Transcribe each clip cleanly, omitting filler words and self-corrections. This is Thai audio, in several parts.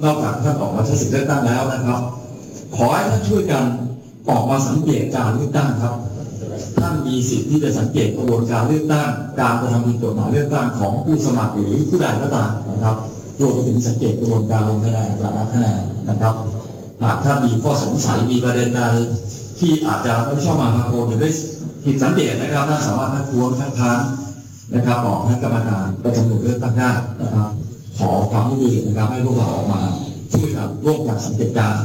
นอกจากท่านออกมาใช้สิทธิเลือกตั้งแล้วนะครับขอให้ท่านช่วยกันออกมาสังเกตการเลือกตั้งครับท่านมีสิทธิ์ที่จะสังเกตกระบวนการเลือกตั้งการกระทำผิดกฎหมายเลือกตั้งของผู้สมัครหรือผู้ใดก็ตามนะครับรวมไปถึงสังเกตกระบวนการลงคะแนนการนับคะแนนนะครับหากท่านมีข้อสงสัยมีประเด็นใดที่อาจจะไม่ชอบมาพากลหรือได้ผิดสังเกตนะครับท่านสามารถทักท้วงทักท้านนะครับบอกให้กรรมการประจำหน่วยเลือกตั้งได้นะครับขอความร่วมมือนะครับให้พวกเราออกมาช่วยกันร่วมกันสังเกตการ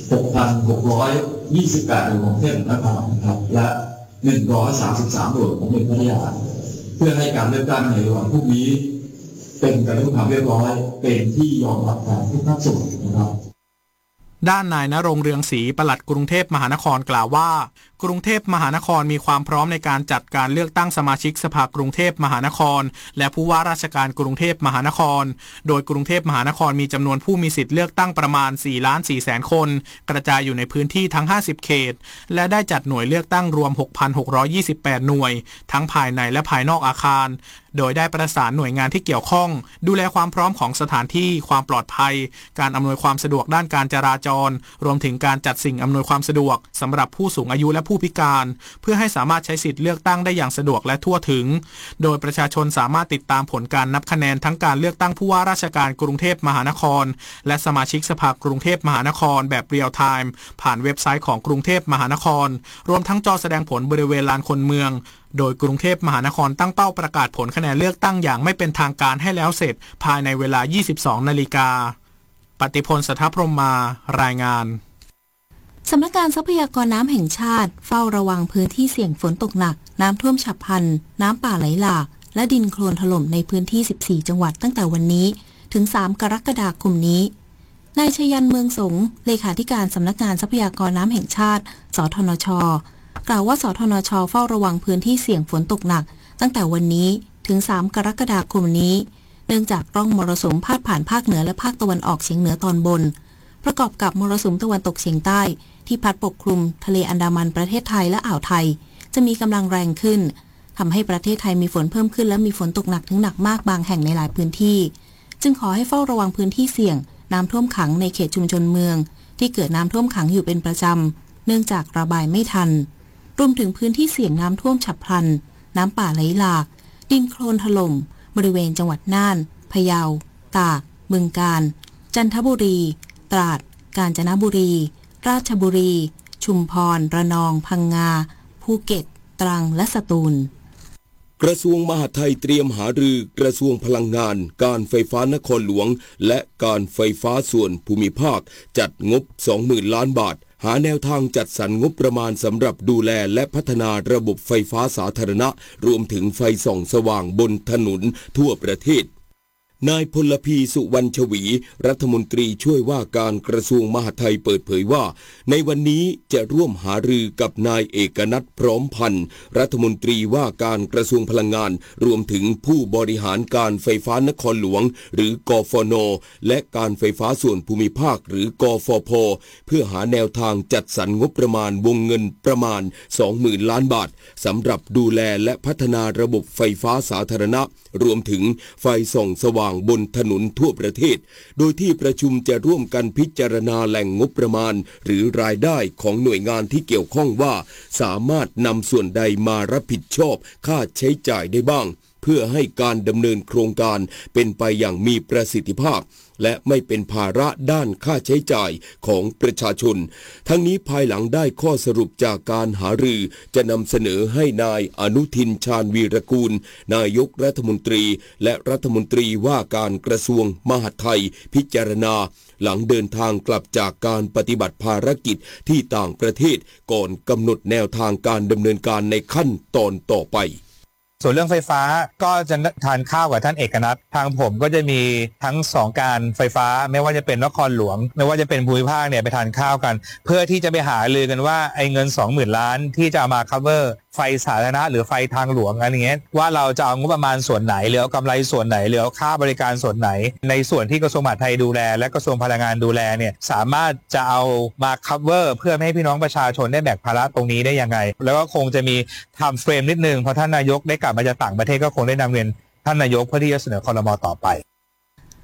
6,628 หน่วยของเทพนครนะครับและ133 หน่วยของเมืองพัทยาเพื่อให้การเลือกตั้งในวันพรุ่งนี้เป็นไปด้วยความเรียบร้อยเป็นที่ยอมรับของทุกภาคส่วนนะครับด้านนายณรงค์เรืองศรีปลัดกรุงเทพมหานครกล่าวว่ากรุงเทพมหานครมีความพร้อมในการจัดการเลือกตั้งสมาชิกสภากรุงเทพมหานครและผู้ว่าราชการกรุงเทพมหานครโดยกรุงเทพมหานครมีจำนวนผู้มีสิทธิ์เลือกตั้งประมาณ 4,400,000 คนกระจายอยู่ในพื้นที่ทั้ง50เขตและได้จัดหน่วยเลือกตั้งรวม 6,628 หน่วยทั้งภายในและภายนอกอาคารโดยได้ประสานหน่วยงานที่เกี่ยวข้องดูแลความพร้อมของสถานที่ความปลอดภัยการอำนวยความสะดวกด้านการจราจรรวมถึงการจัดสิ่งอำนวยความสะดวกสำหรับผู้สูงอายุและผู้พิการเพื่อให้สามารถใช้สิทธิ์เลือกตั้งได้อย่างสะดวกและทั่วถึงโดยประชาชนสามารถติดตามผลการนับคะแนนทั้งการเลือกตั้งผู้ว่าราชการกรุงเทพมหานครและสมาชิกสภากรุงเทพมหานครแบบเรียลไทม์ผ่านเว็บไซต์ของกรุงเทพมหานครรวมทั้งจอแสดงผลบริเวณลานคนเมืองโดยกรุงเทพมหานครตั้งเป้าประกาศผลคะแนนเลือกตั้งอย่างไม่เป็นทางการให้แล้วเสร็จภายในเวลา 22 นาฬิกาปฏิพล สัทธพรหมารายงานสำนักงานทรัพยากรน้ำแห่งชาติเฝ้าระวังพื้นที่เสี่ยงฝนตกหนักน้ำท่วมฉับพลันน้ำป่าไหลหลากและดินโคลนถล่มในพื้นที่ 14 จังหวัดตั้งแต่วันนี้ถึง 3 กรกฎาคมนี้นายชยันต์เมืองสงเลขาธิการสำนักงานทรัพยากรน้ำแห่งชาติสทนช.กล่าวว่าสทนช.เฝ้าระวังพื้นที่เสี่ยงฝนตกหนักตั้งแต่วันนี้ถึง 3 กรกฎาคมนี้เนื่องจากร่องมรสุมพาดผ่านภาคเหนือและภาคตะวันออกเฉียงเหนือตอนบนประกอบกับมรสุมตะวันตกเฉียงใต้ที่พัดปกคลุมทะเลอันดามันประเทศไทยและอ่าวไทยจะมีกำลังแรงขึ้นทำให้ประเทศไทยมีฝนเพิ่มขึ้นและมีฝนตกหนักถึงหนักมากบางแห่งในหลายพื้นที่จึงขอให้เฝ้าระวังพื้นที่เสี่ยงน้ำท่วมขังในเขตชุมชนเมืองที่เกิดน้ำท่วมขังอยู่เป็นประจำเนื่องจากระบายไม่ทันรวมถึงพื้นที่เสี่ยงน้ำท่วมฉับพลันน้ำป่าไหลหลากดินโคลนถล่มบริเวณจังหวัดน่านพะเยาตากบึงกาฬจันทบุรีตราดกาญจนบุรีราชบุรีชุมพรระนองพังงาภูเก็ตตรังและสตูลกระทรวงมหาดไทยเตรียมหารือกระทรวงพลังงานการไฟฟ้านครหลวงและการไฟฟ้าส่วนภูมิภาคจัดงบ 20,000 ล้านบาทหาแนวทางจัดสรรงบประมาณสำหรับดูแลและพัฒนาระบบไฟฟ้าสาธารณะรวมถึงไฟส่องสว่างบนถนนทั่วประเทศนายพลพีสุวรรณชวีรัฐมนตรีช่วยว่าการกระทรวงมหาดไทยเปิดเผยว่าในวันนี้จะร่วมหารือกับนายเอกนัทพร้อมพันธ์รัฐมนตรีว่าการกระทรวงพลังงานรวมถึงผู้บริหารการไฟฟ้านครหลวงหรือกฟน.และการไฟฟ้าส่วนภูมิภาคหรือกฟพ.เพื่อหาแนวทางจัดสรรงบประมาณวงเงินประมาณ 20,000 ล้านบาทสำหรับดูแลและพัฒนาระบบไฟฟ้าสาธารณะรวมถึงไฟส่องสว่างบนถนนทั่วประเทศโดยที่ประชุมจะร่วมกันพิจารณาแหล่งงบประมาณหรือรายได้ของหน่วยงานที่เกี่ยวข้องว่าสามารถนำส่วนใดมารับผิดชอบค่าใช้จ่ายได้บ้างเพื่อให้การดำเนินโครงการเป็นไปอย่างมีประสิทธิภาพและไม่เป็นภาระด้านค่าใช้จ่ายของประชาชนทั้งนี้ภายหลังได้ข้อสรุปจากการหารือจะนำเสนอให้นายอนุทินชาญวีรกูลนายกรัฐมนตรีและรัฐมนตรีว่าการกระทรวงมหาดไทยพิจารณาหลังเดินทางกลับจากการปฏิบัติภารกิจที่ต่างประเทศก่อนกำหนดแนวทางการดำเนินการในขั้นตอนต่อไปส่วนเรื่องไฟฟ้าก็จะทานข้าวกับท่านเอกนัททางผมก็จะมีทั้ง2การไฟฟ้าไม่ว่าจะเป็นนครหลวงไม่ว่าจะเป็นภูมิภาคเนี่ยไปทานข้าวกันเพื่อที่จะไปหารือกันว่าไอ้เงิน 20,000 ล้านที่จะมา cover ไฟสาธารณะหรือไฟทางหลวงอะไรเงี้ยว่าเราจะเอางบประมาณส่วนไหนหรือเอากำไรส่วนไหนหรือเอาค่าบริการส่วนไหนในส่วนที่กระทรวงมหาดไทยดูแลและกระทรวงพลังงานดูแลเนี่ยสามารถจะเอามา cover เพื่อให้พี่น้องประชาชนได้แบกภาระตรงนี้ได้ยังไงแล้วก็คงจะมี time frame นิดนึงเพราะท่านนายกได้กลับมาจากต่างประเทศก็คงได้นำเรียนท่านนายกเพื่อที่จะเสนอครม.ต่อไป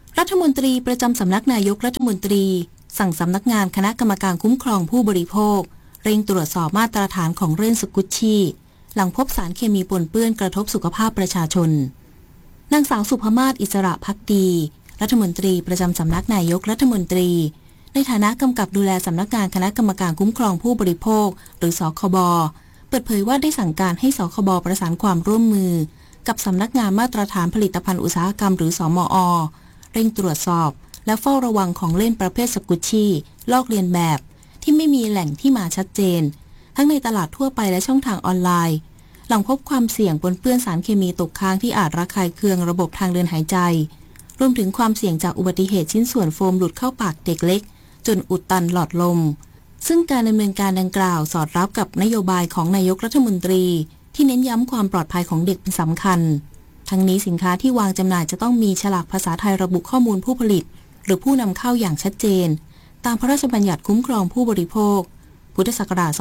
รัฐมนตรีประจำสำนักนายกรัฐมนตรีสั่งสำนักงานคณะกรรมการคุ้มครองผู้บริโภคเร่งตรวจสอบมาตรฐานของเล่นสกุชชี่หลังพบสารเคมีปนเปื้อนกระทบสุขภาพประชาชนนางสาวสุภมาศอิสระภักดีรัฐมนตรีประจำสำนักนายกรัฐมนตรีในฐานะกำกับดูแลสำนักงานคณะกรรมการคุ้มครองผู้บริโภคหรือสคบ.เปิดเผยว่าได้สั่งการให้สคบ.ประสานความร่วมมือกับสำนักงานมาตรฐานผลิตภัณฑ์อุตสาหกรรมหรือสมอ.เร่งตรวจสอบและเฝ้าระวังของเล่นประเภทสกุชชี่ลอกเลียนแบบที่ไม่มีแหล่งที่มาชัดเจนทั้งในตลาดทั่วไปและช่องทางออนไลน์หลังพบความเสี่ยงปนเปื้อนสารเคมีตกค้างที่อาจระคายเคืองระบบทางเดินหายใจรวมถึงความเสี่ยงจากอุบัติเหตุชิ้นส่วนโฟมหลุดเข้าปากเด็กเล็กจนอุดตันหลอดลมซึ่งการดำเนินการดังกล่าวสอดรับกับนโยบายของนายกรัฐมนตรีที่เน้นย้ำความปลอดภัยของเด็กเป็นสำคัญทั้งนี้สินค้าที่วางจำหน่ายจะต้องมีฉลากภาษาไทยระบุข้อมูลผู้ผลิตหรือผู้นำเข้าอย่างชัดเจนตามพระราชบัญญัติคุ้มครองผู้บริโภคพุทธศักราช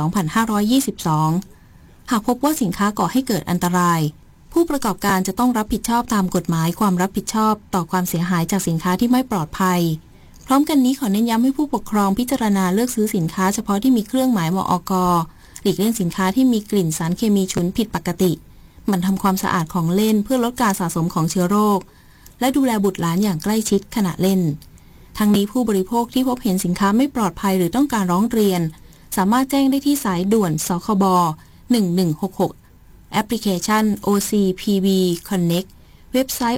2522 หากพบว่าสินค้าก่อให้เกิดอันตรายผู้ประกอบการจะต้องรับผิดชอบตามกฎหมายความรับผิดชอบต่อความเสียหายจากสินค้าที่ไม่ปลอดภัยพร้อมกันนี้ขอเน้นย้ำให้ผู้ปกครองพิจารณาเลือกซื้อสินค้าเฉพาะที่มีเครื่องหมายมอก.หลีกเลี่ยงสินค้าที่มีกลิ่นสารเคมีฉุนผิดปกติหมั่นทำความสะอาดของเล่นเพื่อลดการสะสมของเชื้อโรคและดูแลบุตรหลานอย่างใกล้ชิดขณะเล่นทั้งนี้ผู้บริโภคที่พบเห็นสินค้าไม่ปลอดภัยหรือต้องการร้องเรียนสามารถแจ้งได้ที่สายด่วนสคบ1166แอปพลิเคชัน OCPB Connect เว็บไซต์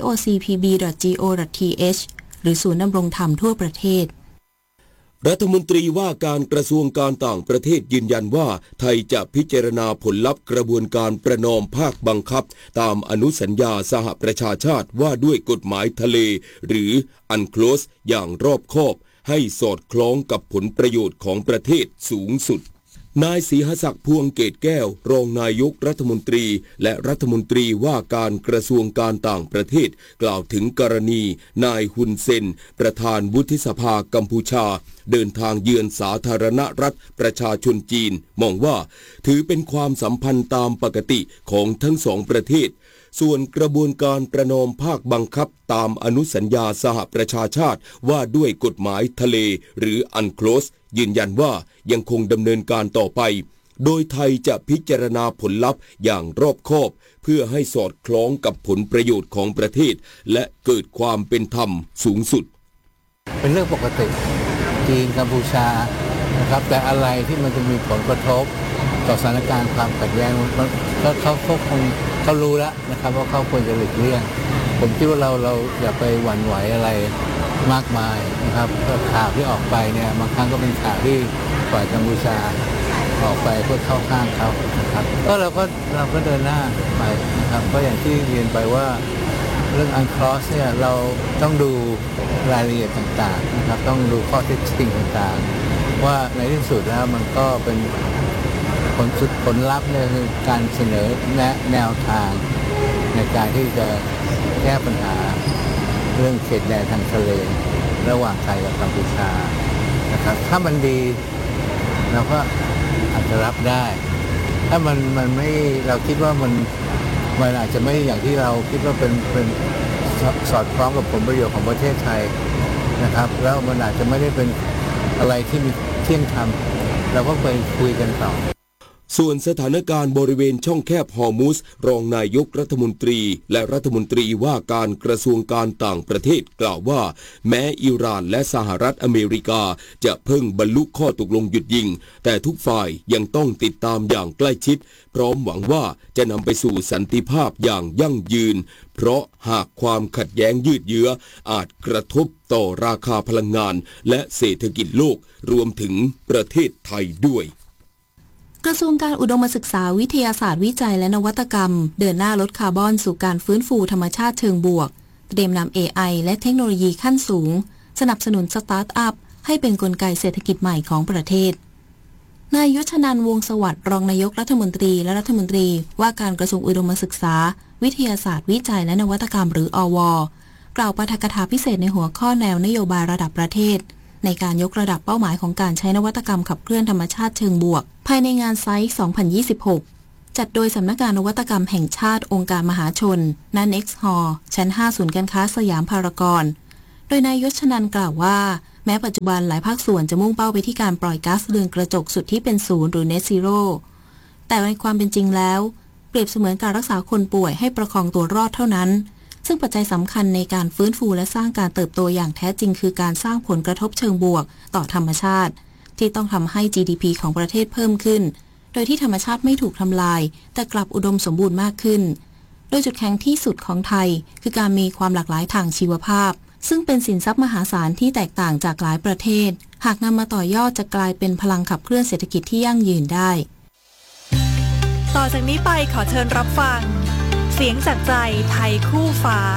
ocpb.go.th หรือศูนย์ดำรงธรรมทั่วประเทศรัฐมนตรีว่าการกระทรวงการต่างประเทศยืนยันว่าไทยจะพิจารณาผลลัพธ์กระบวนการประนอมภาคบังคับตามอนุสัญญาสหประชาชาติว่าด้วยกฎหมายทะเลหรือ UNCLOS อย่างรอบคอบให้สอดคล้องกับผลประโยชน์ของประเทศสูงสุดนายศรีหศักดิ์พวงเกตแก้วรองนายกรัฐมนตรีและรัฐมนตรีว่าการกระทรวงการต่างประเทศกล่าวถึงกรณีนายฮุนเซนประธานวุฒิสภากัมพูชาเดินทางเยือนสาธารณรัฐประชาชนจีนมองว่าถือเป็นความสัมพันธ์ตามปกติของทั้งสองประเทศส่วนกระบวนการประนอมภาคบังคับตามอนุสัญญาสหประชาชาติว่าด้วยกฎหมายทะเลหรือ UNCLOS ยืนยันว่ายังคงดำเนินการต่อไปโดยไทยจะพิจารณาผลลัพธ์อย่างรอบคอบเพื่อให้สอดคล้องกับผลประโยชน์ของประเทศและเกิดความเป็นธรรมสูงสุดเป็นเรื่องปกติจีนกัมพูชานะครับแต่อะไรที่มันจะมีผลกระทบต่อสถานการณ์ความขัดแย้งเขารู้แล้วนะครับว่าเขาควรจะหลีกเลี่ยงผมคิดว่าเราอย่าไปหวั่นไหวอะไรมากมายนะครับข่าวที่ออกไปเนี่ยบางครั้งก็เป็นข่าวที่ฝ่ายกัมพูชาออกไปเพื่อเข้าข้างเขานะครับก็เราก็เดินหน้าไปนะครับก็อย่างที่เรียนไปว่าเรื่อง UNCLOS เนี่ยเราต้องดูรายละเอียดต่างๆนะครับต้องดูข้อเท็จจริงต่างๆว่าในที่สุดแล้วมันก็เป็นผลลัพธ์เนี่ยคือการเสนอแนวทางในการที่จะแก้ปัญหาเรื่องเขตแดนทางทะเลระหว่างไทยกับกัมพูชานะครับถ้ามันดีเราก็อาจจะรับได้ถ้ามันไม่เราคิดว่ามันอาจจะไม่อย่างที่เราคิดว่าเป็นสอดคล้องกับผลประโยชน์ของประเทศไทยนะครับแล้วมันอาจจะไม่ได้เป็นอะไรที่มีเที่ยงธรรมเราก็ไปคุยกันต่อส่วนสถานการณ์บริเวณช่องแคบฮอร์มุซรองนายกรัฐมนตรีและรัฐมนตรีว่าการกระทรวงการต่างประเทศกล่าวว่าแม้อิหร่านและสหรัฐอเมริกาจะเพิ่งบรรลุข้อตกลงหยุดยิงแต่ทุกฝ่ายยังต้องติดตามอย่างใกล้ชิดพร้อมหวังว่าจะนำไปสู่สันติภาพอย่างยั่งยืนเพราะหากความขัดแย้งยืดเยื้ออาจกระทบต่อราคาพลังงานและเศรษฐกิจโลกรวมถึงประเทศไทยด้วยกระทรวงการอุดมศึกษาวิทยาศาสตร์วิจัยและนวัตกรรมเดินหน้าลดคาร์บอนสู่การฟื้นฟูธรรมชาติเชิงบวกเตรียมนำ AI และเทคโนโลยีขั้นสูงสนับสนุนสตาร์ทอัพให้เป็นกลไกเศรษฐกิจใหม่ของประเทศนายยศนันท์วงศ์สวัสดิ์รองนายกรัฐมนตรีและรัฐมนตรีว่าการกระทรวงอุดมศึกษาวิทยาศาสตร์วิจัยและนวัตกรรมหรืออว.กล่าวปาฐกถาพิเศษในหัวข้อแนวนโยบายระดับประเทศในการยกระดับเป้าหมายของการใช้นวัตกรรมขับเคลื่อนธรรมชาติเชิงบวกภายในงานไซต์ 2026 จัดโดยสำนักงานนวัตกรรมแห่งชาติองค์การมหาชนณ Next Hall ชั้น 5 ศูนย์การค้าสยามพารากอนโดยนายยศนันท์กล่าวว่าแม้ปัจจุบันหลายภาคส่วนจะมุ่งเป้าไปที่การปล่อยก๊าซเรือนกระจกสุดที่เป็นศูนย์หรือ Net Zero แต่ในความเป็นจริงแล้วเปรียบเสมือนการรักษาคนป่วยให้ประคองตัวรอดเท่านั้นซึ่งปัจจัยสำคัญในการฟื้นฟูและสร้างการเติบโตอย่างแท้จริงคือการสร้างผลกระทบเชิงบวกต่อธรรมชาติที่ต้องทำให้ GDP ของประเทศเพิ่มขึ้นโดยที่ธรรมชาติไม่ถูกทำลายแต่กลับอุดมสมบูรณ์มากขึ้นโดยจุดแข็งที่สุดของไทยคือการมีความหลากหลายทางชีวภาพซึ่งเป็นสินทรัพย์มหาศาลที่แตกต่างจากหลายประเทศหากนำมาต่อยอดจะกลายเป็นพลังขับเคลื่อนเศรษฐกิจที่ยั่งยืนได้ต่อจากนี้ไปขอเชิญรับฟังเสียงจากใจไทยคู่ฟ้า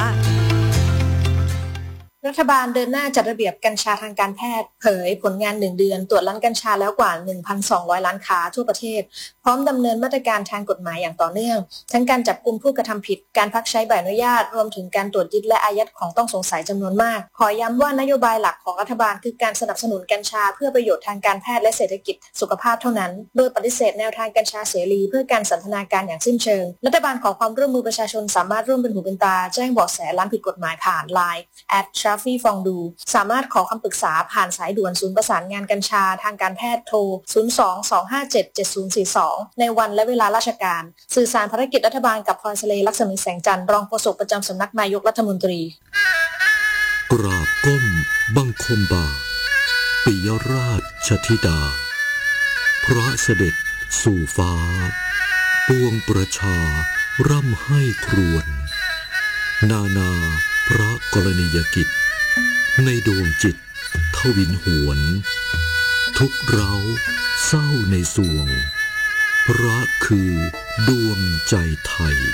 รัฐบาลเดินหน้าจัดระเบียบกัญชาทางการแพทย์เผยผลงาน1 เดือนตรวจร้านกัญชาแล้วกว่า 1,200 ร้านค้าทั่วประเทศพร้อมดำเนินมาตรการทางกฎหมายอย่างต่อเนื่องทั้งการจับกุมผู้กระทำผิดการพักใช้ใบอนุญาตรวมถึงการตรวจยึดและอายัดของต้องสงสัยจำนวนมากขอย้ำว่านโยบายหลักของรัฐบาลคือการสนับสนุนกัญชาเพื่อประโยชน์ทางการแพทย์และเศรษฐกิจสุขภาพเท่านั้นโดยปฏิเสธแนวทางกัญชาเสรีเพื่อการสันทนาการอย่างสิ้นเชิงรัฐบาลขอความร่วมมือประชาชนสามารถร่วมเป็นหูเป็นตาแจ้งเบาะแสร้านผิดกฎหมายผ่าน LINE @Shafi-Fongduสามารถขอคำปรึกษาผ่านสายด่วนศูนย์ประสานงานกัญชาทางการแพทย์โทร 02-257-7042 ในวันและเวลาราชการสื่อสารภารกิจรัฐบาลกับพลอยทะเลลักษมีแสงจันทร์รองโฆษกประจำสำนักนายกรัฐมนตรีกราบก้มบังคมบาทปิยราชธิดาพระเสด็จสู่ฟ้าปวงประชาร่ำให้ครวญนาพระกรณียกิจในดวงจิตทวินหวนทุกเร้าเศร้าในสวงพระคือดวงใจไทย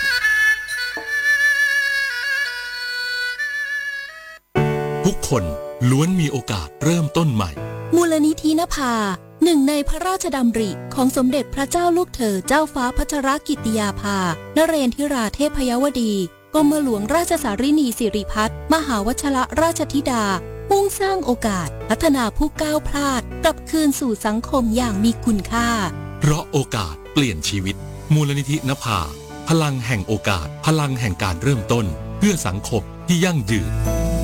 ทุกคนล้วนมีโอกาสเริ่มต้นใหม่มูลนิธินภาหนึ่งในพระราชดำริของสมเด็จพระเจ้าลูกเธอเจ้าฟ้าพัชรกิติยาภานเรนทิราเทพยวดีกรมหลวงราชสารินีสิริพัฒน์มหาวชิรราชธิดามุ่งสร้างโอกาสพัฒนาผู้ก้าวพลาดกลับคืนสู่สังคมอย่างมีคุณค่าเพราะโอกาสเปลี่ยนชีวิตมูลนิธินภาพลังแห่งโอกาสพลังแห่งการเริ่มต้นเพื่อสังคมที่ยั่งยืน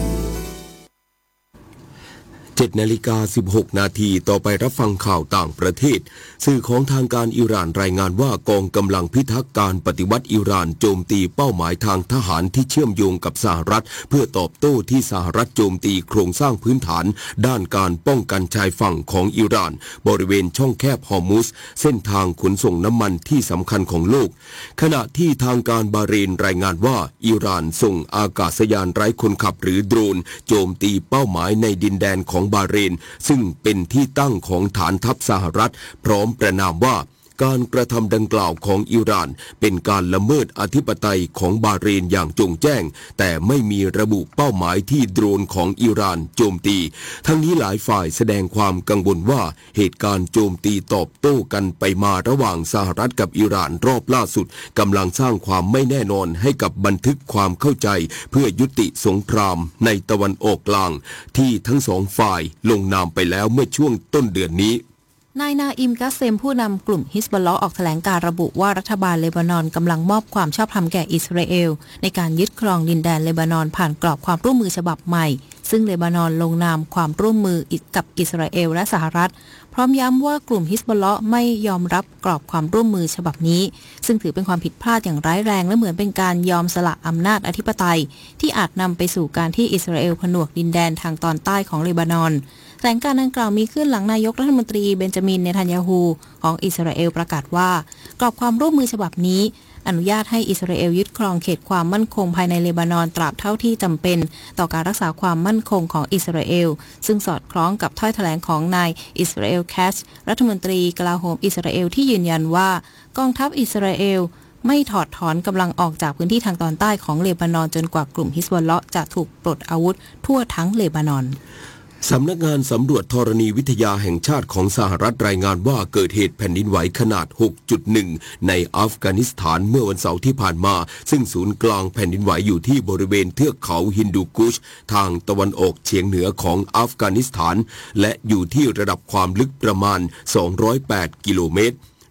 7:16 นาทีต่อไปรับฟังข่าวต่างประเทศสื่อของทางการอิหร่านรายงานว่ากองกำลังพิทักษ์การปฏิวัติอิหร่านโจมตีเป้าหมายทางทหารที่เชื่อมโยงกับสหรัฐเพื่อตอบโต้ที่สหรัฐโจมตีโครงสร้างพื้นฐานด้านการป้องกันชายฝั่งของอิหร่านบริเวณช่องแคบฮอร์มุซเส้นทางขนส่งน้ำมันที่สำคัญของโลกขณะที่ทางการบาห์เรนรายงานว่าอิหร่านส่งอากาศยานไร้คนขับหรือโดรนโจมตีเป้าหมายในดินแดนของบาห์เรนซึ่งเป็นที่ตั้งของฐานทัพสหรัฐพร้อมประณามว่าการกระทำดังกล่าวของอิหร่านเป็นการละเมิดอธิปไตยของบาห์เรนอย่างจงแจ้งแต่ไม่มีระบุเป้าหมายที่โดรนของอิหร่านโจมตีทั้งนี้หลายฝ่ายแสดงความกังวลว่าเหตุการณ์โจมตีตอบโต้กันไปมาระหว่างสหรัฐกับอิหร่านรอบล่าสุดกำลังสร้างความไม่แน่นอนให้กับบันทึกความเข้าใจเพื่อยุติสงครามในตะวันออกกลางที่ทั้งสองฝ่ายลงนามไปแล้วเมื่อช่วงต้นเดือนนี้นายนาอิมกัสเซมผู้นำกลุ่มฮิซบอลเลาะห์ออกแถลงการระบุว่ารัฐบาลเลบานอนกำลังมอบความชอบธรรมแก่อิสราเอลในการยึดครองดินแดนเลบานอนผ่านกรอบความร่วมมือฉบับใหม่ซึ่งเลบานอนลงนามความร่วมมือกับอิสราเอลและสหรัฐพร้อมย้ำว่ากลุ่มฮิซบอลเลาะห์ไม่ยอมรับกรอบความร่วมมือฉบับนี้ซึ่งถือเป็นความผิดพลาดอย่างร้ายแรงและเหมือนเป็นการยอมสละอำนาจอธิปไตยที่อาจนำไปสู่การที่อิสราเอลผนวกดินแดนทางตอนใต้ของเลบานอนแถลงการดังกล่าวมีขึ้นหลังนายกรัฐมนตรีเบนจามินเนทันยาฮูของอิสราเอลประกาศว่ากรอบความร่วมมือฉบับนี้อนุญาตให้อิสราเอลยึดครองเขตความมั่นคงภายในเลบานอนตราบเท่าที่จำเป็นต่อการรักษาความมั่นคงของอิสราเอลซึ่งสอดคล้องกับถ้อยแถลงของนายอิสราเอลแคชรัฐมนตรีกลาโหมอิสราเอลที่ยืนยันว่ากองทัพอิสราเอลไม่ถอดถอนกำลังออกจากพื้นที่ทางตอนใต้ของเลบานอนจนกว่ากลุ่มฮิซบอลเลาะห์จะถูกปลดอาวุธทั่วทั้งเลบานอนสำนักงานสำรวจธรณีวิทยาแห่งชาติของสหรัฐรายงานว่าเกิดเหตุแผ่นดินไหวขนาด 6.1 ในอัฟกานิสถานเมื่อวันเสาร์ที่ผ่านมาซึ่งศูนย์กลางแผ่นดินไหวอยู่ที่บริเวณเทือกเขาฮินดูคุชทางตะวันออกเฉียงเหนือของอัฟกานิสถานและอยู่ที่ระดับความลึกประมาณ208 กิโลเมตร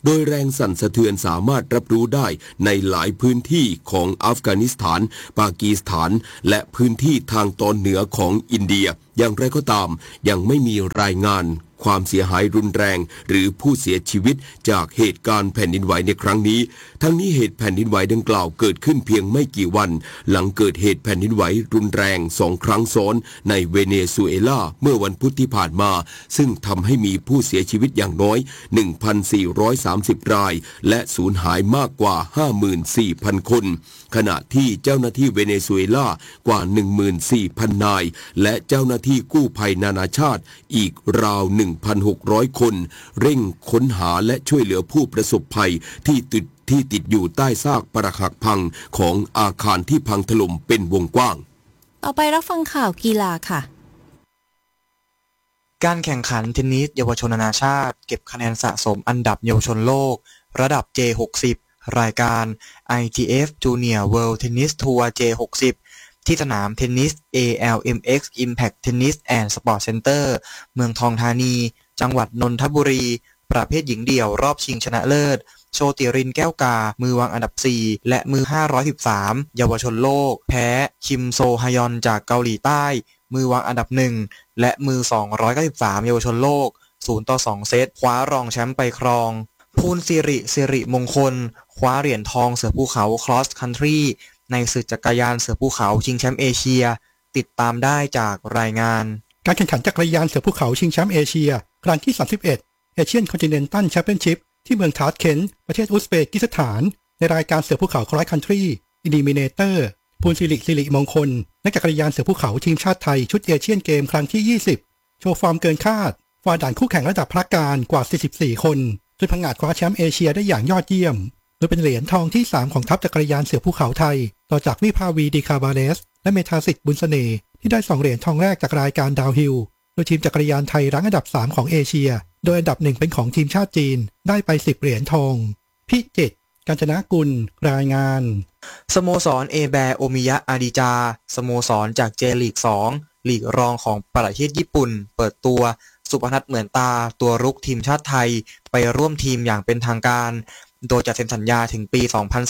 โดยแรงสั่นสะเทือนสามารถรับรู้ได้ในหลายพื้นที่ของอัฟกานิสถานปากีสถานและพื้นที่ทางตอนเหนือของอินเดียอย่างไรก็ตามยังไม่มีรายงานความเสียหายรุนแรงหรือผู้เสียชีวิตจากเหตุการณ์แผ่นดินไหวในครั้งนี้ทั้งนี้เหตุแผ่นดินไหวดังกล่าวเกิดขึ้นเพียงไม่กี่วันหลังเกิดเหตุแผ่นดินไหวรุนแรง2 ครั้งซ้อนในเวเนซุเอลาเมื่อวันพุธที่ผ่านมาซึ่งทำให้มีผู้เสียชีวิตอย่างน้อย 1,430 รายและสูญหายมากกว่า 54,000 คนขณะที่เจ้าหน้าที่เวเนซุเอลากว่า 14,000 นายและเจ้าหน้าที่กู้ภัยนานาชาติอีกราว 1,600 คนเร่งค้นหาและช่วยเหลือผู้ประสบภัยที่ติดอยู่ใต้ซากปรักหักพังของอาคารที่พังถล่มเป็นวงกว้างต่อไปรับฟังข่าวกีฬาค่ะการแข่งขันเทนนิสเยาวชนนานาชาติเก็บคะแนนสะสมอันดับเยาวชนโลกระดับ J60 รายการ ITF Junior World Tennis Tour J60 ที่สนามเทนนิส ALMX Impact Tennis and Sport Center เมืองทองธานีจังหวัดนนทบุรีประเภทหญิงเดี่ยวรอบชิงชนะเลิศโชติรินแก้วกามือวางอันดับ4และมือ513เยาวชนโลกแพ้คิมโซฮยอนจากเกาหลีใต้มือวางอันดับ1และมือ293เยาวชนโลก0-2 เซตคว้ารองแชมป์ไปครองภูลสิริมงคลคว้าเหรียญทองเสือภูเขา Cross Country ในศึกจักรยานเสือภูเขาชิงแชมป์เอเชียติดตามได้จากรายงานการแข่งขันจักรยานเสือภูเขาชิงแชมป์เอเชียครั้งที่31เอเชียนคอนติเนนตัลแชมเปี้ยนชิพที่เมืองทาชเคนต์ประเทศอุซเบกิสถานในรายการเสือภูเขา Cross Country Eliminator ภูลสิริมงคลนักจักรยานเสือภูเขาทีมชาติไทยชุดเอเชียนเกมครั้งที่20โชว์ฟอร์มเกินคาดฝ่าด่านคู่แข่งระดับพระการกว่า44คนจนผงาดคว้าแชมป์เอเชียได้อย่างยอดเยี่ยมโดยเป็นเหรียญทองที่3ของทัพจักรยานเสือภูเขาไทยต่อจากวิภาวีดีคาบาเลสและเมธาสิทธิ์บุญเสน่ห์ที่ได้2เหรียญทองแรกจากรายการดาวฮิลโดยทีมจักรยานไทยรั้งอันดับ3ของเอเชียโดยอันดับ1เป็นของทีมชาติจีนได้ไป10เหรียญทองพิจิตรกาญจนกุลรายงานสโมสรเอแบโอมิยะอาดิจาสโมสรจากเจลีก2ลีกรองของประเทศญี่ปุ่นเปิดตัวสุพนัทเหมือนตาตัวรุกทีมชาติไทยไปร่วมทีมอย่างเป็นทางการโดยจะเซ็นสัญญาถึงปี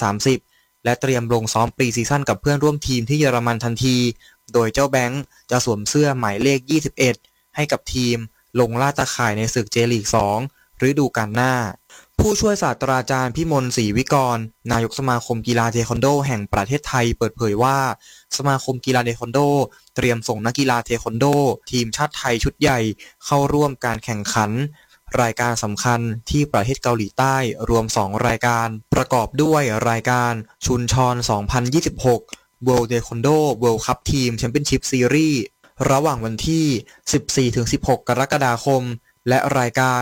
2030 และเตรียมลงซ้อมปรีซีซั่นกับเพื่อนร่วมทีมที่เยอรมันทันทีโดยเจ้าแบงค์จะสวมเสื้อหมายเลข21ให้กับทีมลงล่าตะข่ายในศึกเจลีก2ฤดูกาลหน้าผู้ช่วยศาสตราจารย์พิมลศรีวิกรนายกสมาคมกีฬาเทควันโดแห่งประเทศไทยเปิดเผยว่าสมาคมกีฬาเทควันโดเตรียมส่งนักกีฬาเทควันโดทีมชาติไทยชุดใหญ่เข้าร่วมการแข่งขันรายการสำคัญที่ประเทศเกาหลีใต้รวม2รายการประกอบด้วยรายการชุนชอน 2026 World Taekwondo World Cup Team Championship Series ระหว่างวันที่ 14-16 กรกฎาคมและรายการ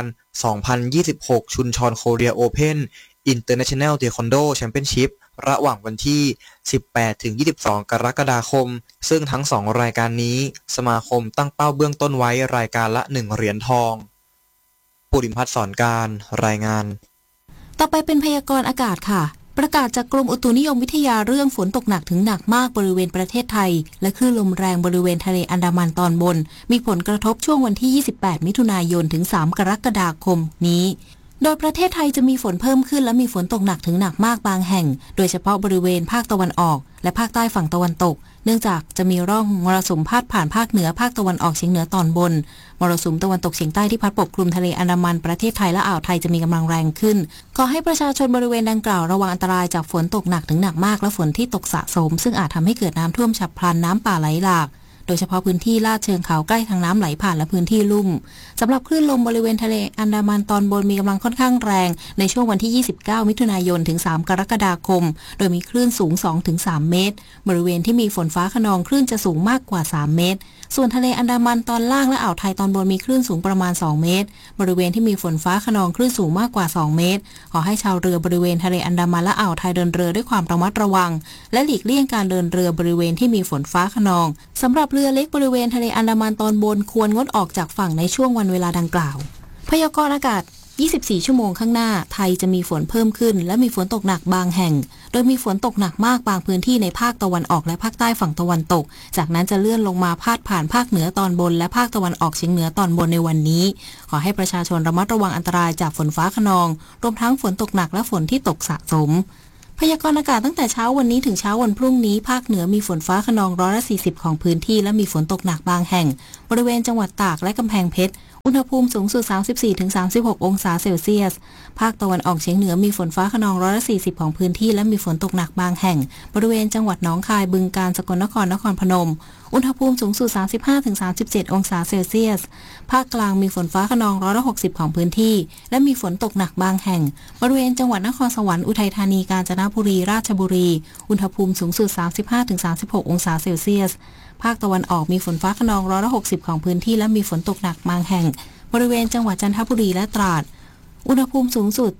2026 ชุนชอนโคเรียโอเพ่น International Taekwondo Championship ระหว่างวันที่ 18-22 กรกฎาคมซึ่งทั้ง2รายการนี้สมาคมตั้งเป้าเบื้องต้นไว้รายการละ1เหรียญทองปุริมพัฒน์สอนการรายงานต่อไปเป็นพยากรณ์อากาศค่ะประกาศจากกรมอุตุนิยมวิทยาเรื่องฝนตกหนักถึงหนักมากบริเวณประเทศไทยและคลื่นลมแรงบริเวณทะเลอันดามันตอนบนมีผลกระทบช่วงวันที่ 28 มิถุนายนถึง 3 กรกฎาคมนี้โดยประเทศไทยจะมีฝนเพิ่มขึ้นและมีฝนตกหนักถึงหนักมากบางแห่งโดยเฉพาะบริเวณภาคตะวันออกและภาคใต้ฝั่งตะวันตกเนื่องจากจะมีร่องมรสุมพาดผ่านภาคเหนือภาคตะวันออกเฉียงเหนือตอนบนมรสุมตะวันตกเฉียงใต้ที่พัดปกคลุมทะเลอันดามันประเทศไทยและอ่าวไทยจะมีกำลังแรงขึ้นขอให้ประชาชนบริเวณดังกล่าวระวังอันตรายจากฝนตกหนักถึงหนักมากและฝนที่ตกสะสมซึ่งอาจทำให้เกิดน้ำท่วมฉับพลันน้ำป่าไหลหลากโดยเฉพาะพื้นที่ลาดเชิงเขาใกล้ทางน้ำไหลผ่านและพื้นที่ลุ่มสำหรับคลื่นลมบริเวณทะเลอันดามันตอนบนมีกำลังค่อนข้างแรงในช่วงวันที่ 29 มิถุนายนถึง 3 กรกฎาคมโดยมีคลื่นสูง 2-3 เมตรบริเวณที่มีฝนฟ้าคะนองคลื่นจะสูงมากกว่า 3 เมตรส่วนทะเลอันดามันตอนล่างและอ่าวไทยตอนบนมีคลื่นสูงประมาณ 2 เมตรบริเวณที่มีฝนฟ้าคะนองคลื่นสูงมากกว่า 2 เมตรขอให้ชาวเรือบริเวณทะเลอันดามันและอ่าวไทยเดินเรือด้วยความระมัดระวังและหลีกเลี่ยงการเดินเรือบริเวณที่มีฝนฟ้าคะนองสำหรับเรือเล็กบริเวณทะเลอันดามันตอนบนควรงดออกจากฝั่งในช่วงวันเวลาดังกล่าวพยากรณ์อากาศ 24 ชั่วโมงข้างหน้าไทยจะมีฝนเพิ่มขึ้นและมีฝนตกหนักบางแห่งโดยมีฝนตกหนักมากบางพื้นที่ในภาคตะวันออกและภาคใต้ฝั่งตะวันตกจากนั้นจะเลื่อนลงมาพาดผ่านภาคเหนือตอนบนและภาคตะวันออกเฉียงเหนือตอนบนในวันนี้ขอให้ประชาชนระมัดระวังอันตรายจากฝนฟ้าคะนองรวมทั้งฝนตกหนักและฝนที่ตกสะสมพยากรณ์อากาศตั้งแต่เช้าวันนี้ถึงเช้าวันพรุ่งนี้ภาคเหนือมีฝนฟ้าคะนอง140ของพื้นที่และมีฝนตกหนักบางแห่งบริเวณจังหวัดตากและกำแพงเพชรอุณหภูมิสูงสุด 34-36 องศาเซลเซียสภาคตะวันออกเฉียงเหนือมีฝนฟ้าคะนอง140ของพื้นที่และมีฝนตกหนักบางแห่งบริเวณจังหวัดหนองคายบึงกาฬสกลนครนครพนมอุณหภูมิสูงสุด 35-37 องศาเซลเซียสภาคกลางมีฝนฟ้าคะนอง160ของพื้นที่และมีฝนตกหนักบางแห่งบริเวณจังหวัดนครสวรรค์อุทัยธานีกาญจนบุรีราชบุรีอุณหภูมิสูงสุด 35-36 องศาเซลเซียสภาคตะวันออกมีฝนฟ้าคะนอง160ของพื้นที่และมีฝนตกหนักบางแห่งบริเวณจังหวัดจันทบุรีและตราดอุณหภูมิสูงสุด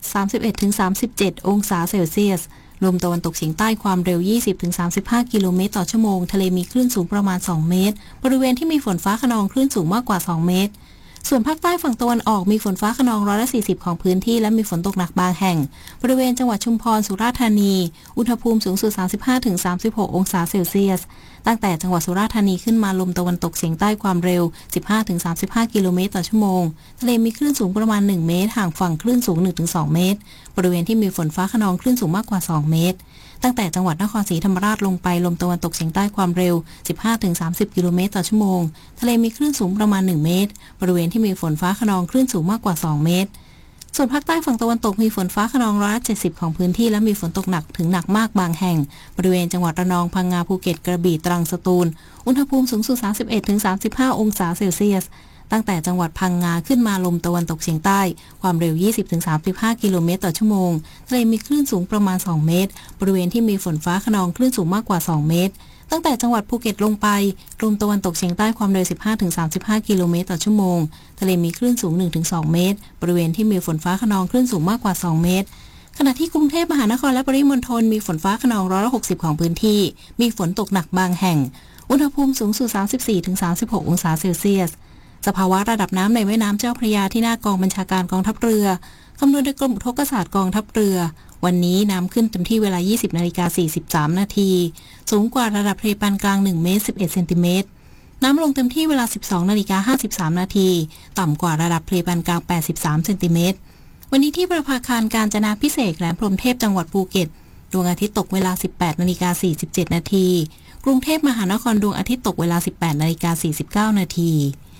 31-37 องศาเซลเซียสลมตะวันตกเฉียงใต้ความเร็ว 20-35 กิโลเมตรต่อชั่วโมงทะเลมีคลื่นสูงประมาณ 2 เมตรบริเวณที่มีฝนฟ้าคะนองคลื่นสูงมากกว่า 2 เมตรส่วนภาคใต้ฝั่งตะวันออกมีฝนฟ้าคะนอง140ของพื้นที่และมีฝนตกหนักบางแห่งบริเวณจังหวัดชุมพรสุราษฎร์ธานีอุณหภูมิสูงสุด 35-36 องศาเซลเซียสตั้งแต่จังหวัดสุราษฎร์ธานีขึ้นมาลมตะวันตกเฉียงใต้ความเร็ว 15-35 กิโลเมตรต่อชั่วโมงทะเลมีคลื่นสูงประมาณ 1 เมตรห่างฝั่งคลื่นสูง 1-2 เมตรบริเวณที่มีฝนฟ้าคะนองคลื่นสูงมากกว่า 2 เมตรตั้งแต่จังหวัดนครศรีธรรมราชลงไปลมตะวันตกเฉียงใต้ความเร็ว 15-30 กิโลเมตรต่อชั่วโมงทะเลมีคลื่นสูงประมาณ 1 เมตรบริเวณที่มีฝนฟ้าคะนองคลื่นสูงมากกว่า 2 เมตรส่วนภาคใต้ฝั่งตะวันตกมีฝนฟ้าคะนอง170ของพื้นที่และมีฝนตกหนักถึงหนักมากบางแห่งบริเวณจังหวัดระนองพังงาภูเก็ตกระบี่ตรังสตูลอุณหภูมิสูงสุด 31-35 องศาเซลเซียสตั้งแต่จังหวัดพังงาขึ้นมาลมตะวันตกเฉียงใต้ความเร็ว 20-35 กิโลเมตรต่อชั่วโมงทะเลมีคลื่นสูงประมาณ 2 เมตรบริเวณที่มีฝนฟ้าคะนองคลื่นสูงมากกว่า 2 เมตรตั้งแต่จังหวัดภูเก็ตลงไปลมตะวันตกเฉียงใต้ความเร็ว 15-35 กิโลเมตรต่อชั่วโมงทะเลมีคลื่นสูง 1-2 เมตรบริเวณที่มีฝนฟ้าคะนองคลื่นสูงมากกว่า 2 เมตรขณะที่กรุงเทพมหานครและปริมณฑลมีฝนฟ้าคะนอง160ของพื้นที่มีฝนตกหนักบางแห่งอุณหภูมิสูงสุด 34-36 องศาเซลเซียสสภาวะระดับน้ำในแม่น้ำเจ้าพระยาที่หน้ากองบัญชาการกองทัพเรือคำนวณโดยกรมอุทกศาสตร์กองทัพเรือวันนี้น้ำขึ้นเต็มที่เวลา 20:43 นาทีสูงกว่าระดับทะเลปานกลาง1 เมตร 11 เซนติเมตรน้ำลงเต็มที่เวลา 12:53 นาทีต่ำกว่าระดับทะเลปานกลาง83 เซนติเมตรวันนี้ที่ประภาคารกาญจนาภิเษกแหลมพรหมเทพจังหวัดภูเก็ตดวงอาทิตย์ตกเวลา 18:47 นาทีกรุงเทพมหานครดวงอาทิตย์ตกเวลา 18:49 นาที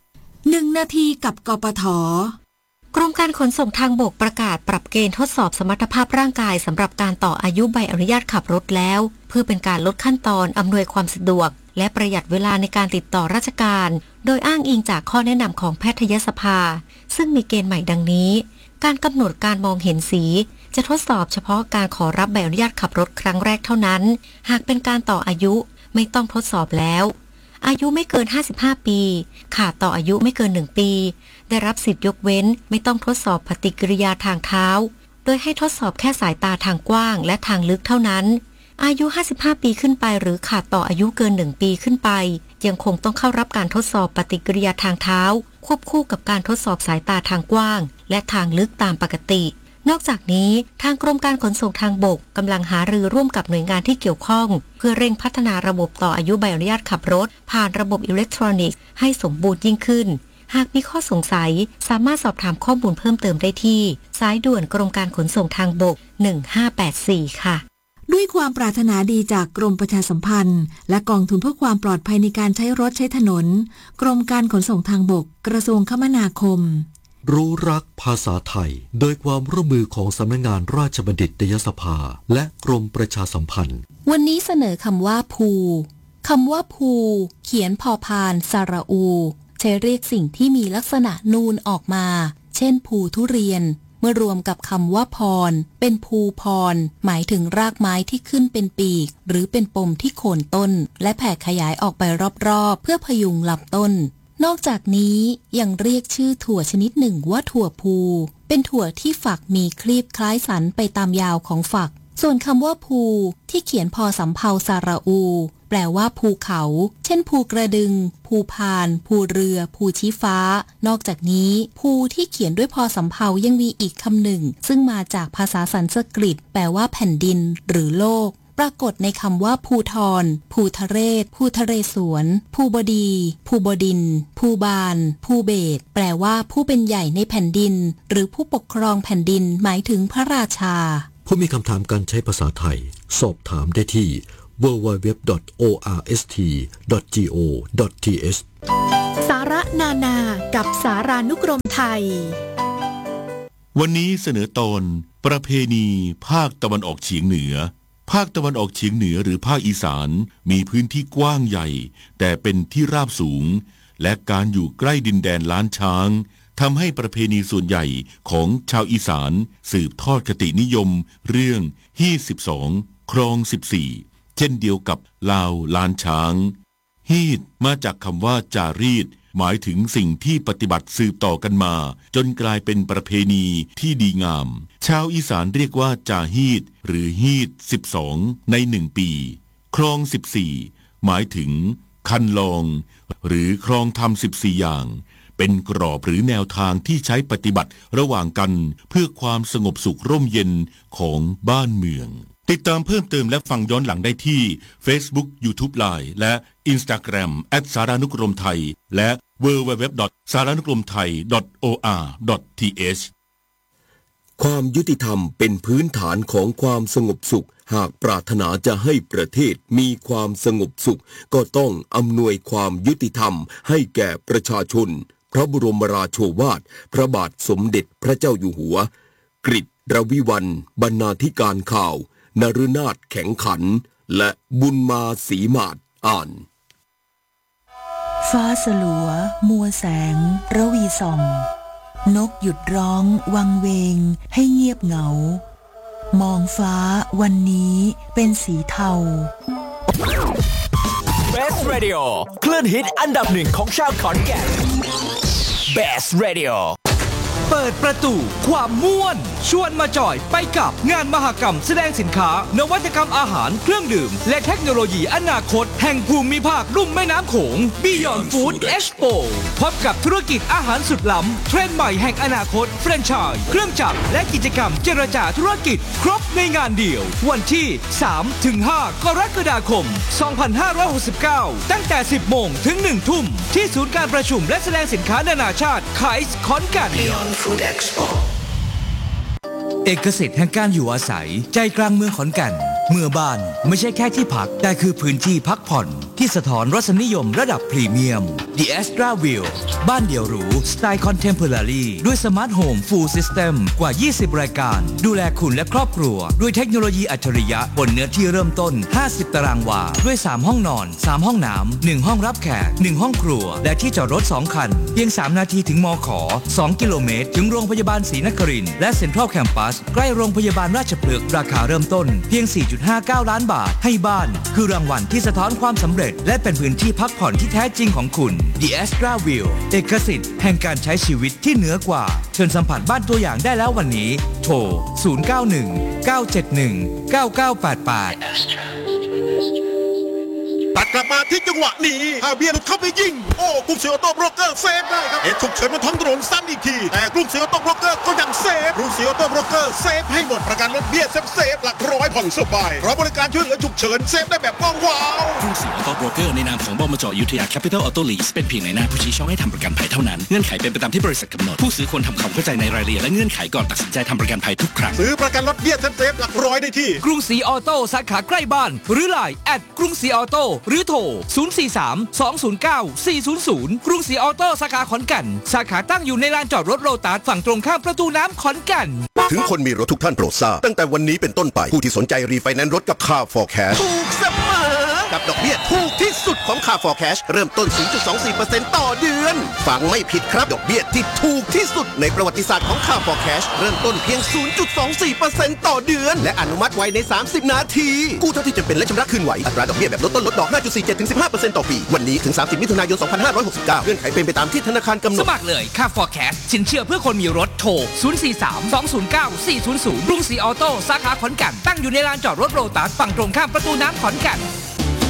1 นาทีกับกปท. กรมการขนส่งทางบกประกาศปรับเกณฑ์ทดสอบสมรรถภาพร่างกายสำหรับการต่ออายุใบอนุญาตขับรถแล้วเพื่อเป็นการลดขั้นตอนอำนวยความสะดวกและประหยัดเวลาในการติดต่อราชการโดยอ้างอิงจากข้อแนะนำของแพทยสภาซึ่งมีเกณฑ์ใหม่ดังนี้การกำหนดการมองเห็นสีจะทดสอบเฉพาะการขอรับใบอนุญาตขับรถครั้งแรกเท่านั้นหากเป็นการต่ออายุไม่ต้องทดสอบแล้วอายุไม่เกิน55ปีขาดต่ออายุไม่เกิน1ปีได้รับสิทธิยกเว้นไม่ต้องทดสอบปฏิกิริยาทางเท้าโดยให้ทดสอบแค่สายตาทางกว้างและทางลึกเท่านั้นอายุ55ปีขึ้นไปหรือขาดต่ออายุเกิน1ปีขึ้นไปยังคงต้องเข้ารับการทดสอบปฏิกิริยาทางเท้าควบคู่กับการทดสอบสายตาทางกว้างและทางลึกตามปกตินอกจากนี้ทางกรมการขนส่งทางบกกำลังหารือร่วมกับหน่วยงานที่เกี่ยวข้องเพื่อเร่งพัฒนาระบบต่ออายุใบอนุญาตขับรถผ่านระบบอิเล็กทรอนิกส์ให้สมบูรณ์ยิ่งขึ้นหากมีข้อสงสัยสามารถสอบถามข้อมูลเพิ่มเติมได้ที่สายด่วนกรมการขนส่งทางบก1584ค่ะด้วยความปรารถนาดีจากกรมประชาสัมพันธ์และกองทุนเพื่อความปลอดภัยในการใช้รถใช้ถนนกรมการขนส่งทางบกกระทรวงคมนาคมรู้รักภาษาไทยโดยความร่วมมือของสำนักงานราชบัณฑิตยสภาและกรมประชาสัมพันธ์วันนี้เสนอคำว่าภูคำว่าภูเขียนพอพานสระอูใช้เรียกสิ่งที่มีลักษณะนูนออกมาเช่นภูทุเรียนเมื่อรวมกับคำว่าพรเป็นภูพรหมายถึงรากไม้ที่ขึ้นเป็นปีกหรือเป็นปมที่โคนต้นและแผ่ขยายออกไปรอบๆเพื่อพยุงลำต้นนอกจากนี้ยังเรียกชื่อถั่วชนิดหนึ่งว่าถั่วภูเป็นถั่วที่ฝักมีคลีบคล้ายสันไปตามยาวของฝักส่วนคำว่าภูที่เขียนพอสำเภาสระอูแปลว่าภูเขาเช่นภูกระดึงภูพานภูเรือภูชี้ฟ้านอกจากนี้ภูที่เขียนด้วยพอสำเภายังมีอีกคำหนึ่งซึ่งมาจากภาษาสันสกฤตแปลว่าแผ่นดินหรือโลกปรากฏในคำว่าภูทรภูทะเรศภูทะเรศวรภูบดีภูบดินทร์ภูบาลภูเบศแปลว่าผู้เป็นใหญ่ในแผ่นดินหรือผู้ปกครองแผ่นดินหมายถึงพระราชาผู้มีคำถามการใช้ภาษาไทยสอบถามได้ที่ www.orst.go.th สาระนานากับสารานุกรมไทยวันนี้เสนอตอนประเพณีภาคตะวันออกเฉียงเหนือภาคตะวันออกเฉียงเหนือหรือภาคอีสานมีพื้นที่กว้างใหญ่แต่เป็นที่ราบสูงและการอยู่ใกล้ดินแดนล้านช้างทำให้ประเพณีส่วนใหญ่ของชาวอีสานสืบทอดคตินิยมเรื่องฮีด12ครอง14เช่นเดียวกับลาวล้านช้างฮีดมาจากคำว่าจารีตหมายถึงสิ่งที่ปฏิบัติสืบต่อกันมาจนกลายเป็นประเพณีที่ดีงามชาวอีสานเรียกว่าจาฮีดหรือฮีด12ใน1ปีครอง14หมายถึงคันลองหรือครองทำ14อย่างเป็นกรอบหรือแนวทางที่ใช้ปฏิบัติระหว่างกันเพื่อความสงบสุขร่มเย็นของบ้านเมืองติดตามเพิ่มเติมและฟังย้อนหลังได้ที่ Facebook YouTube Line และ Instagram @saranukromthai และ www.saranukromthai.or.th ความยุติธรรมเป็นพื้นฐานของความสงบสุขหากปรารถนาจะให้ประเทศมีความสงบสุขก็ต้องอำนวยความยุติธรรมให้แก่ประชาชนพระบรมราโชวาทพระบาทสมเด็จพระเจ้าอยู่หัวกฤษรวิวัลย์บรรณาธิการข่าวนฤนาถแข็งขันและบุญมาศรีมาศอ่านฟ้าสลัวมัวแสงระวีส่องนกหยุดร้องวังเวงให้เงียบเหงามองฟ้าวันนี้เป็นสีเทา Best Radio คลื่นฮิตอันดับหนึ่งของชาวขอนแก่น Best Radio เปิดประตูความม่วนชวนมาจอยไปกับงานมหกรรมแสดงสินค้านวัตกรรมอาหารเครื่องดื่มและเทคโนโลยีอนาคตแห่งภูมิภาคลุ่มแม่น้ำโขง Beyond Food Expo พบกับธุรกิจอาหารสุดล้ำเทรนด์ใหม่แห่งอนาคตแฟรนไชส์เครื่องจักรและกิจกรรมเจรจาธุรกิจครบในงานเดียววันที่ 3-5 กรกฎาคม 2569 ตั้งแต่ 10 โมงถึง 1 ทุ่มที่ศูนย์การประชุมและแสดงสินค้านานาชาติไคส์ขอนแก่นเอกสิทธิ์แห่งการอยู่อาศัยใจกลางเมืองขอนแก่นเมื่อบ้านไม่ใช่แค่ที่พักแต่คือพื้นที่พักผ่อนที่สะท้อนรสนิยมระดับพรีเมียม The Astra View บ้านเดี่ยวหรูสไตล์ Contemporary ด้วยสมาร์ทโฮม Full System กว่า 20 รายการดูแลคุณและครอบครัวด้วยเทคโนโลยีอัจฉริยะบนเนื้อที่เริ่มต้น 50 ตารางวาด้วย 3 ห้องนอน 3 ห้องน้ำ 1 ห้องรับแขก 1 ห้องครัวและที่จอดรถ 2 คันเพียง 3 นาทีถึงมข. 2 กิโลเมตรถึงโรงพยาบาลศรีนครินทร์และเซ็นทรัลแคมปัสใกล้โรงพยาบาลราชพฤกษ์ราคาเริ่มต้นเพียง 4.59 ล้านบาทให้บ้านคือรางวัลที่สะท้อนความสำเร็จและเป็นพื้นที่พักผ่อนที่แท้จริงของคุณ The Astra View เอกสิทธิ์แห่งการใช้ชีวิตที่เหนือกว่าเชิญสัมผัสบ้านตัวอย่างได้แล้ววันนี้โทร 091-971-9988 ตัดกลับมาที่จังหวะนี้ฮาเบียร์เข้าไปยิงโอ้กรุงศรีออโต้โบรกเกอร์เซฟได้ครับเหตุฉุกเฉินบนท้องถนนซ้ำอีกทีแต่กรุงศรีออโต้โบรกเกอร์ก็ยังเซฟกรุงศรีออโต้โบรกเกอร์เซฟให้หมดประกันรถเบี้ยเซฟหลักร้อยผ่อนสบายเพราะบริการช่วยเหลือฉุกเฉินเซฟได้แบบว้าวกรุงศรีออโต้โบรกเกอร์ในนามของบมจ.อยุธยาแคปิตอลออโต้ลีสเป็นเพียงในหน้าผู้ชี้ช่องให้ทำประกันภัยเท่านั้นเงื่อนไขเป็นไปตามที่บริษัทกำหนดผู้ซื้อควรทำความเข้าใจในรายละเอียดและเงื่อนไขก่อนตัดสินใจทำประกันภัยทุกครั้งซื้อประกันรถเบี้ยเซฟหลักร้อยได้ที่กรุงศรีออโต้สาขาใกล้บ้านหรือ LINE กรุงศรีออโต้หรือโทร043-209-400 กรุงศรีออโต้สาขาขอนแก่นสาขาตั้งอยู่ในลานจอดรถโลตัสฝั่งตรงข้ามประตูน้ำขอนแก่นถึงคนมีรถทุกท่านโปรดทราบตั้งแต่วันนี้เป็นต้นไปผู้ที่สนใจรีไฟแนนซ์รถกับ Car for Cash ถูกเสมอกับดอกเบี้ยถูกที่สุดของ Car for Cash เริ่มต้น 0.24% ต่อเดือนฟังไม่ผิดครับดอกเบี้ยที่ถูกที่สุดในประวัติศาสตร์ของ Car for Cash เริ่มต้นเพียง 0.24% ต่อเดือนและอนุมัติไว้ใน30นาทีกู้เท่าที่จำเป็นและชำระคืนไหวอัตราดอกเบี้ยแบบลดต้นลดดอก 5.47-15% ต่อปีวันนี้ถึง30มิถุนายน2569เงื่อนไขเป็นไปตามที่ธนาคารกำหนดสมัครเลย Car for Cash สินเชื่อเพื่อคนมีรถโทร 043-209-400 กรุงศรีออโต้สาขาขอนแก่นตั้งอยู่ในลานจอดรถโลตัสฝั่งตรงข้ามประตูน้ำขอนแก่น